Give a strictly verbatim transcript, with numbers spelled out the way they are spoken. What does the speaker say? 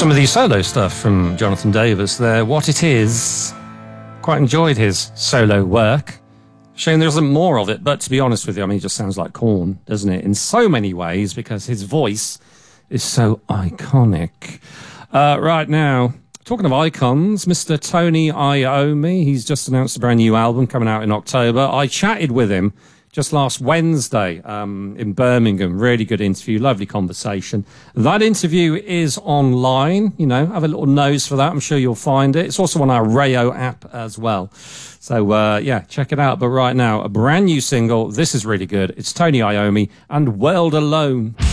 some of the solo stuff from Jonathan Davis there. What It Is. Quite enjoyed his solo work. Shame there isn't more of it, but to be honest with you, I mean, he just sounds like Korn, doesn't it? In so many ways, because his voice is so iconic. Uh, right now, talking of icons, Mister Tony Iommi, he's just announced a brand new album coming out in October. I chatted with him just last Wednesday um, in Birmingham. Really good interview, lovely conversation. That interview is online. You know, have a little nose for that. I'm sure you'll find it. It's also on our Rayo app as well. So, uh, yeah, check it out. But right now, a brand new single. This is really good. It's Tony Iommi and World Alone.